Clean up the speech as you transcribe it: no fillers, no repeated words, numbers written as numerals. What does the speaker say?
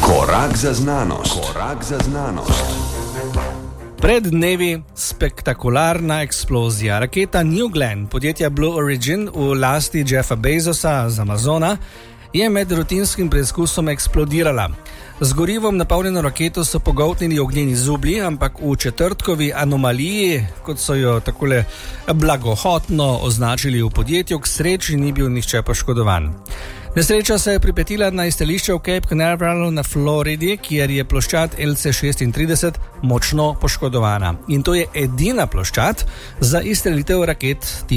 Korak za znanost. Korak za znanost. Pred dnevi spektakularna eksplozija. Raketa New Glenn podjetja Blue Origin v lasti Jeffa Bezosa z Amazona je med rutinskim preizkusom eksplodirala. Z gorivom napolnjeno raketo so pogoltnili ognjeni zublji, ampak v četrtkovi anomaliji, kot so jo takole blagohotno označili v podjetju, k sreči ni bil nihče poškodovan. Nesreča se je pripetila na izstrelišče v Cape Canaveral na Floridi, kjer je ploščad LC-36 močno poškodovana. In to je edina ploščad za izstrelitev raket